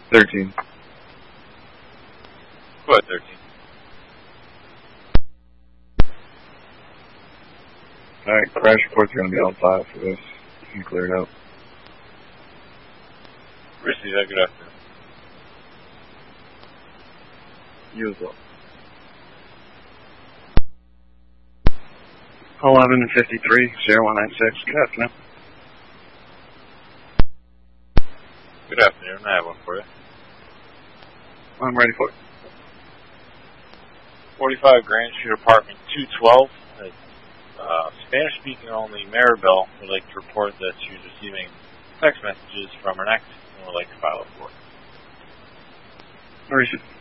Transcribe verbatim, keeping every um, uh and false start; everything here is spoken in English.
thirteen. Go ahead, thirteen. Alright, crash reports are going to be on file for this. You can clear it out. Receive that. Good afternoon. You as well. eleven fifty-three, zero one nine six. Good afternoon. Good afternoon. I have one for you. I'm ready for it. forty-five Grand Street, apartment two twelve. Uh, Spanish-speaking only Maribel would like to report that she's receiving text messages from her ex and would like to file a report. Where is it?